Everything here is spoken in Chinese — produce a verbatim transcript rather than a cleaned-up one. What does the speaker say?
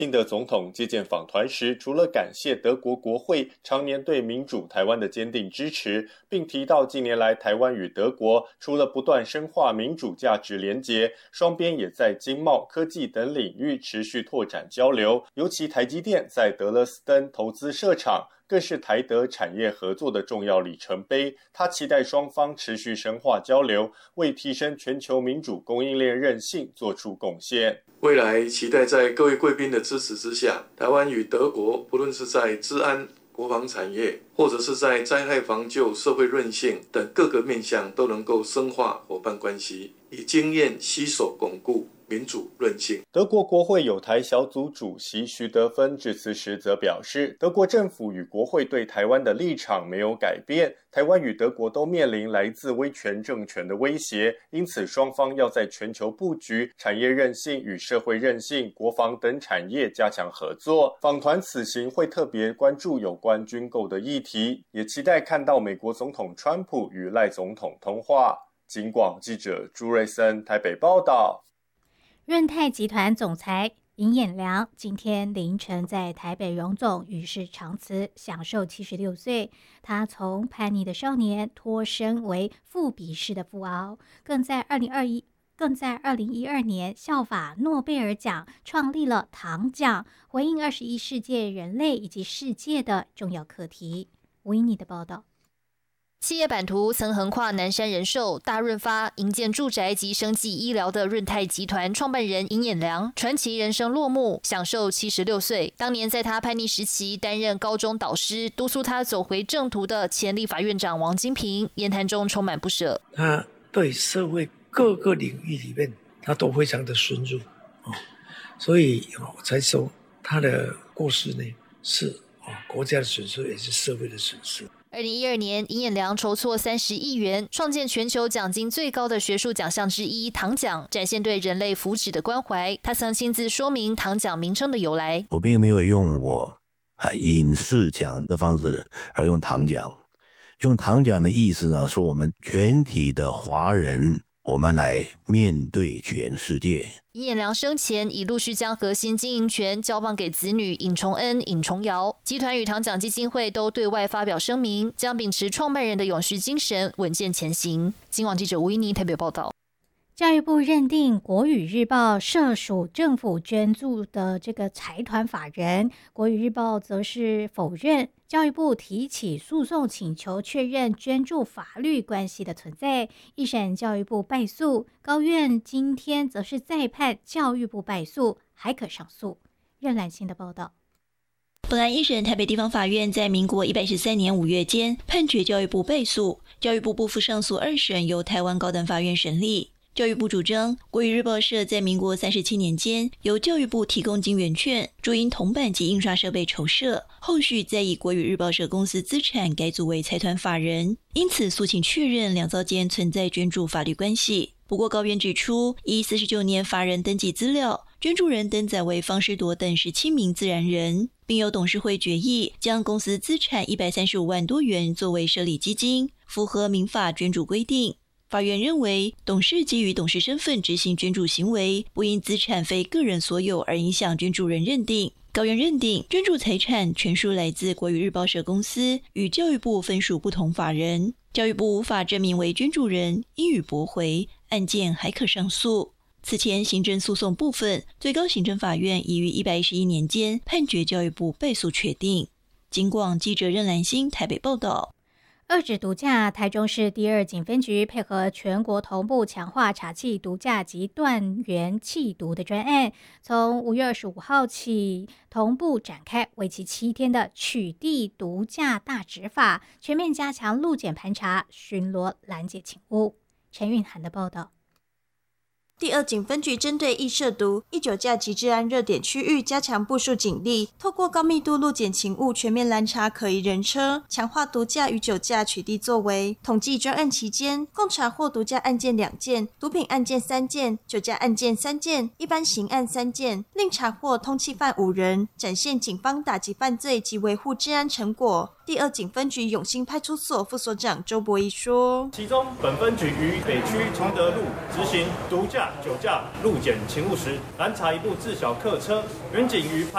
新的总统接见访团时，除了感谢德国国会常年对民主台湾的坚定支持，并提到近年来台湾与德国除了不断深化民主价值连结，双边也在经贸、科技等领域持续拓展交流。尤其台积电在德勒斯登投资设厂，更是台德产业合作的重要里程碑。他期待双方持续深化交流，为提升全球民主供应链韧性做出贡献。 未来期待在各位贵宾的支持之下，台湾与德国不论是在治安、国防产业，或者是在灾害防救、社会韧性等各个面向，都能够深化伙伴关系，以经验携手巩固民主韧性。 德国国会友台小组主席徐德芬致辞时则表示，德国政府与国会对台湾的立场没有改变，台湾与德国都面临来自威权政权的威胁，因此双方要在全球布局、产业韧性与社会韧性、国防等产业加强合作。访团此行会特别关注有关军购的议题，也期待看到美国总统川普与赖总统通话。警广记者朱瑞森台北报道。 润泰集团总裁尹衍良今天凌晨在台北荣总与世长辞，享受七十六岁。他从叛逆的少年脱身为富比士的富豪，更在二零二一更在二零一二年效法诺贝尔奖，创立了糖奖，回应二十一世纪人类以及世界的重要课题。维尼的报道。 企业版图曾横跨南山人寿、大润发、营建住宅及生技医疗的润泰集团创办人尹衍良，传奇人生落幕，享受七十六岁。当年在他叛逆时期担任高中导师，督促他走回正途的前立法院长王金平，言谈中充满不舍。 他对社会各个领域里面，他都非常的深入，哦、所以我才说他的过世呢，是、哦、国家的损失，也是社会的损失。 二零一二年，尹衍良筹措三十亿元，创建全球奖金最高的学术奖项之一糖奖，展现对人类福祉的关怀。他曾亲自说明糖奖名称的由来。 我并没有用我啊影视奖的方式，而用糖奖。用糖奖的意思呢，说我们全体的华人，我们来面对全世界。 尹衍良生前已陆续将核心经营权交棒给子女尹崇恩、尹崇尧。集团与糖奖基金会都对外发表声明，将秉持创办人的永续精神，稳健前行。今晚记者吴依妮台北报道。 教育部认定国语日报涉属政府捐助的这个财团法人，国语日报则是否认。教育部提起诉讼请求，确认捐助法律关系的存在。一审教育部败诉，高院今天则是再判教育部败诉，还可上诉。任兰心的报道。 本案一审台北地方法院在民国一百一十三年五月间判决教育部败诉，教育部不服上诉，二审由台湾高等法院审理。教育部主张，国语日报社在民国三十七年间由教育部提供经援券，注因铜板及印刷设备筹设，后续再以国语日报社公司资产改组为财团法人，因此诉请确认两造间存在捐助法律关系。不过高院指出，依四十九年法人登记资料，捐助人登载为方诗铎等十七名自然人，并由董事会决议将公司资产一百三十五万多元作为设立基金，符合民法捐助规定。法院认为，董事基于董事身份执行捐助行为，不因资产非个人所有而影响捐助人认定。高院认定，捐助财产全数来自国语日报社公司，与教育部分属不同法人，教育部无法证明为捐助人，应予驳回，案件还可上诉。此前行政诉讼部分，最高行政法院已于一百一十一年间判决教育部败诉确定。警广记者任兰心台北报道。 遏止毒驾，台中市第二警分局配合全国同步强化查缉毒驾及断源弃毒的专案，从五月二十五号起同步展开为期七天的取缔毒驾大执法，全面加强路检盘查、巡逻拦截请务。陈韵涵的报道。 第二警分局针对易涉毒、易酒驾及治安热点区域加强部署警力，透过高密度路检勤务全面拦查可疑人车，强化毒驾与酒驾取缔作为。统计专案期间，共查获毒驾案件两件、毒品案件三件、酒驾案件三件、一般刑案三件，另查获通缉犯五人，展现警方打击犯罪及维护治安成果。第二警分局永兴派出所副所长周博仪说， 其中本分局于北区崇德路执行毒驾、酒驾路检勤务时，拦查一部自小客车，员警于